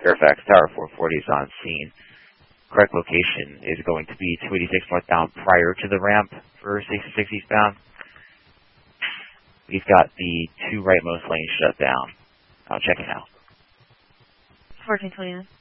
Fairfax Tower 440 is on scene. Correct location is going to be 286 northbound prior to the ramp for 66 eastbound. We've got the 2 rightmost lanes shut down. I'll check it out. 1429.